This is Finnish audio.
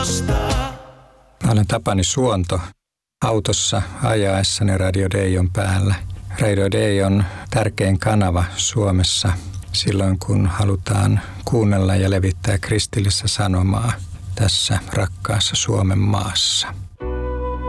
nostaa. Mä olen Tapani Suonto. Autossa ajaessani Radio Day on päällä. Radio Day on tärkein kanava Suomessa silloin, kun halutaan kuunnella ja levittää kristillistä sanomaa tässä rakkaassa Suomen maassa.